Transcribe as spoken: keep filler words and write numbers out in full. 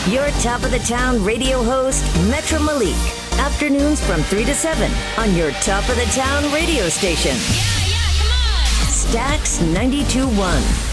Your top of the town radio host, Metro Malik. Afternoons from three to seven on your top of the town radio station. Yeah, yeah, come on. Stax ninety-two point one.